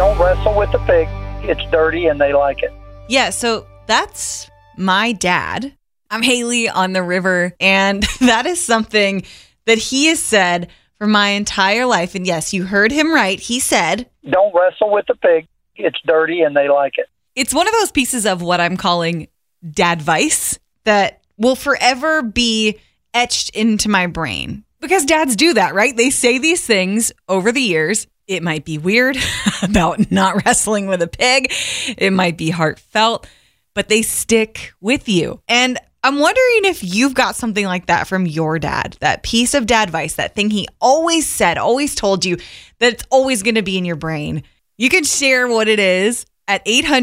Don't wrestle with the pig. It's dirty and they like it. Yeah, so that's my dad. I'm Haley on the river, and that is something that he has said for my entire life. And yes, you heard him right. He said, don't wrestle with the pig. It's dirty and they like it. It's one of those pieces of what I'm calling dadvice that will forever be etched into my brain. Because dads do that, right? They say these things over the years. It might be weird about not wrestling with a pig. It might be heartfelt, but they stick with you. And I'm wondering if you've got something like that from your dad, that piece of dadvice, that thing he always said, always told you, that it's always going to be in your brain. You can share what it is at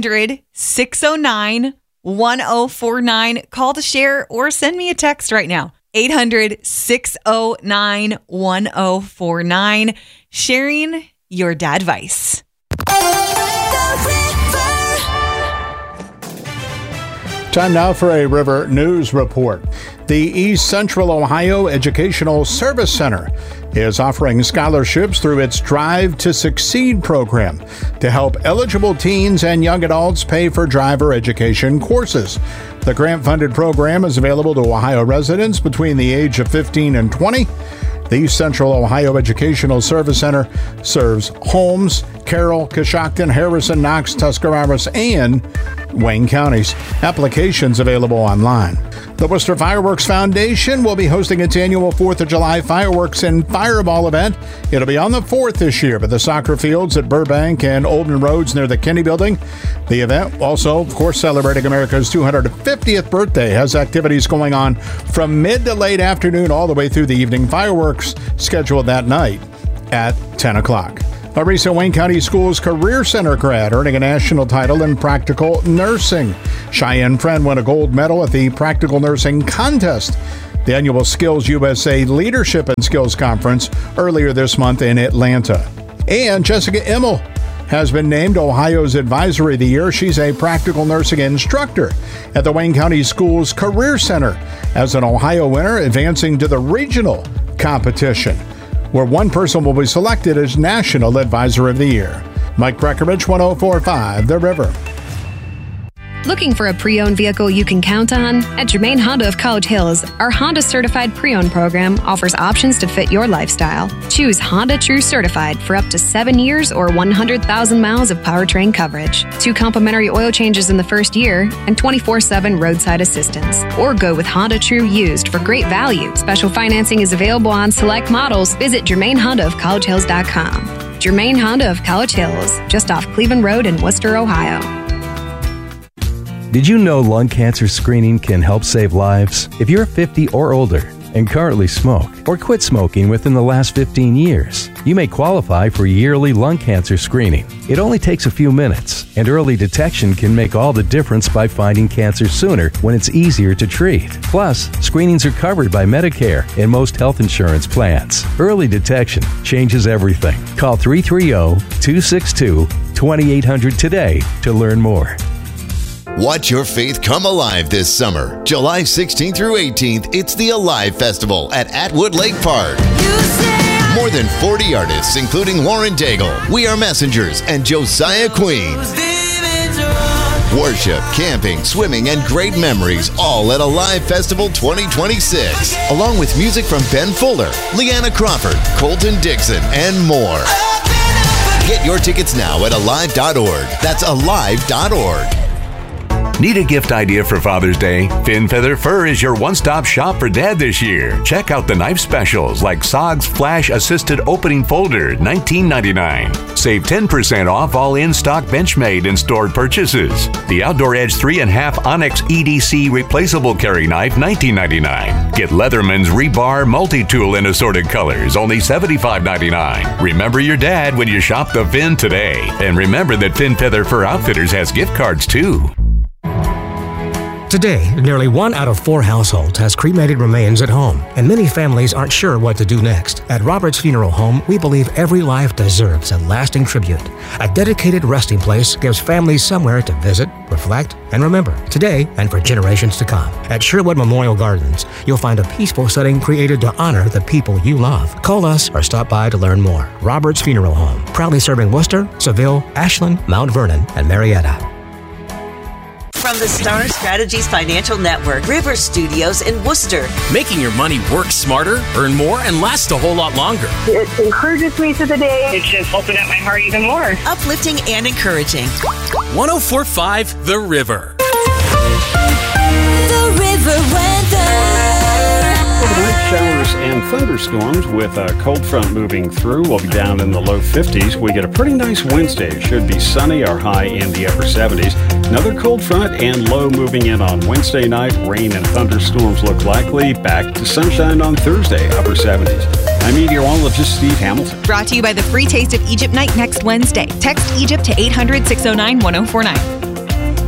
800-609-1049. Call to share or send me a text right now. 800-609-1049. Sharing your dadvice. Time now for a River News Report. The East Central Ohio Educational Service Center is offering scholarships through its Drive to Succeed program to help eligible teens and young adults pay for driver education courses. The grant-funded program is available to Ohio residents between the age of 15 and 20. The East Central Ohio Educational Service Center serves Holmes, Carroll, Coshocton, Harrison, Knox, Tuscarawas, and Wayne counties. Applications available online. The Worcester Fireworks Foundation will be hosting its annual 4th of July fireworks and fireball event. It'll be on the 4th this year at the soccer fields at Burbank and Olden Roads near the Kinney Building. The event, also, of course, celebrating America's 250th birthday, has activities going on from mid to late afternoon all the way through the evening. Fireworks scheduled that night at 10 o'clock. A recent Wayne County Schools Career Center grad earning a national title in practical nursing. Cheyenne Friend won a gold medal at the Practical Nursing Contest, the annual Skills USA Leadership and Skills Conference earlier this month in Atlanta. And Jessica Immel has been named Ohio's Advisory of the Year. She's a practical nursing instructor at the Wayne County Schools Career Center as an Ohio winner, advancing to the regional competition, where one person will be selected as National Advisor of the Year. Mike Breckenridge, 104.5 The River. Looking for a pre-owned vehicle you can count on? At Germain Honda of College Hills, our Honda Certified Pre-Owned program offers options to fit your lifestyle. Choose Honda True Certified for up to 7 years or 100,000 miles of powertrain coverage, 2 complimentary oil changes in the first year, and 24/7 roadside assistance. Or go with Honda True Used for great value. Special financing is available on select models. Visit GermainHondaofCollegeHills.com. Germain Honda of College Hills, just off Cleveland Road in Worcester, Ohio. Did you know lung cancer screening can help save lives? If you're 50 or older and currently smoke or quit smoking within the last 15 years, you may qualify for yearly lung cancer screening. It only takes a few minutes, and early detection can make all the difference by finding cancer sooner when it's easier to treat. Plus, screenings are covered by Medicare and most health insurance plans. Early detection changes everything. Call 330-262-2800 today to learn more. Watch your faith come alive this summer. July 16th through 18th, it's the Alive Festival at Atwood Lake Park. More than 40 artists, including Lauren Daigle, We Are Messengers, and Josiah Queen. Worship, camping, swimming, and great memories, all at Alive Festival 2026. Along with music from Ben Fuller, Leanna Crawford, Colton Dixon, and more. Get your tickets now at alive.org. That's alive.org. Need a gift idea for Father's Day? Fin Feather Fur is your one-stop shop for Dad this year. Check out the knife specials like SOG's Flash Assisted Opening Folder, $19.99. Save 10% off all in-stock Benchmade and stored purchases. The Outdoor Edge 3.5 Onyx EDC Replaceable Carry Knife, $19.99. Get Leatherman's Rebar Multi-Tool in assorted colors, only $75.99. Remember your dad when you shop the Fin today. And remember that Fin Feather Fur Outfitters has gift cards too. Today, nearly 1 out of 4 households has cremated remains at home, and many families aren't sure what to do next. At Roberts Funeral Home, we believe every life deserves a lasting tribute. A dedicated resting place gives families somewhere to visit, reflect, and remember today and for generations to come. At Sherwood Memorial Gardens, you'll find a peaceful setting created to honor the people you love. Call us or stop by to learn more. Roberts Funeral Home, proudly serving Worcester, Seville, Ashland, Mount Vernon, and Marietta. From the Star Strategies Financial Network, River Studios in Worcester. Making your money work smarter, earn more, and last a whole lot longer. It encourages me through the day. It's just opened up my heart even more. Uplifting and encouraging. 104.5 The River. The River weather. Overnight showers and thunderstorms with a cold front moving through. We'll be down in the low 50s. We get a pretty nice Wednesday. It should be sunny, our high in the upper 70s. Another cold front and low moving in on Wednesday night. Rain and thunderstorms look likely. Back to sunshine on Thursday, upper 70s. I'm meteorologist Steve Hamilton. Brought to you by the Free Taste of Egypt Night next Wednesday. Text Egypt to 800-609-1049.